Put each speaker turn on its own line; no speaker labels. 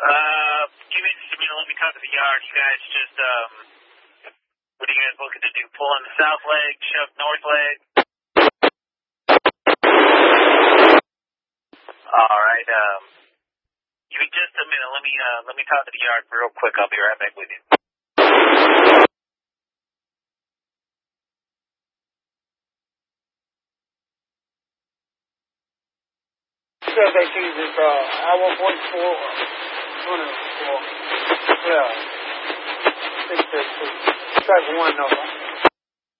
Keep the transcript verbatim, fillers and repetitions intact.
Uh, give me just a minute. Let me talk to the yard. You guys just, um, what are you guys looking to do? Pull on the south leg, shove north leg? All right. Um, give me just a minute. Let me, uh, let me talk to the yard real quick. I'll be right back with you.
Because they choose this, uh, I one point four, one of four, yeah, six, six, six, track one number.